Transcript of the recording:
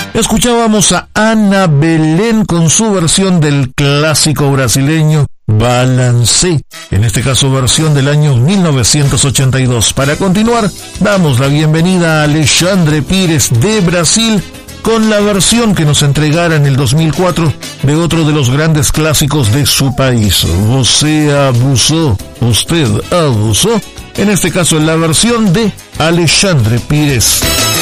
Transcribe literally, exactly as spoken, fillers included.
Escuchábamos a Ana Belén con su versión del clásico brasileño Balancé, en este caso versión del año mil novecientos ochenta y dos. Para continuar, damos la bienvenida a Alexandre Pires de Brasil con la versión que nos entregara en el dos mil cuatro de otro de los grandes clásicos de su país, Você abusó, usted abusó, en este caso en la versión de Alexandre Pires.